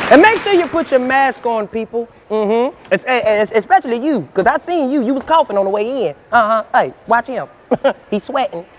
And make sure you put your mask on, people. Especially you, because I seen you. You was coughing on the way in. Hey, watch him. He's sweating.